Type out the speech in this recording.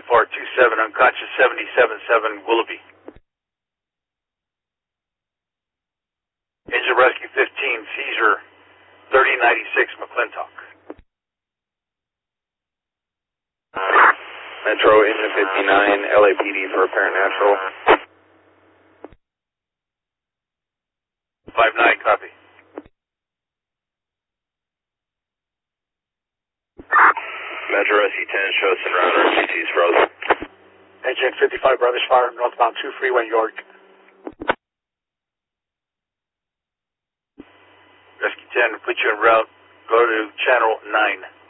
FR 27, unconscious 77-7 Willoughby. Engine rescue 15, seizure 3096 McClintock. Metro engine 59, LAPD for apparent natural. 5-9, copy. Metro rescue 10, show us en route, RCC is frozen. Engine 55, Brothers Fire, northbound 2 freeway, York. Rescue 10, put you en route. Go to channel 9.